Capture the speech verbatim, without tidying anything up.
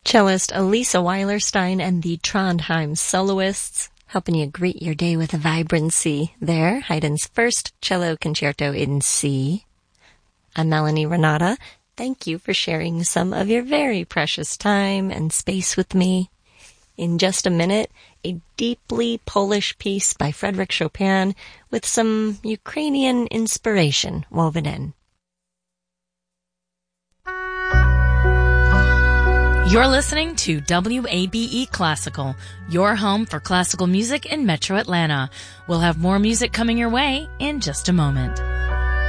Cellist Elisa Weilerstein and the Trondheim Soloists, helping you greet your day with vibrancy there. Haydn's first cello concerto in C. I'm Melanie Renata. Thank you for sharing some of your very precious time and space with me. In just a minute, a deeply Polish piece by Frédéric Chopin with some Ukrainian inspiration woven in. You're listening to W A B E Classical, your home for classical music in Metro Atlanta. We'll have more music coming your way in just a moment.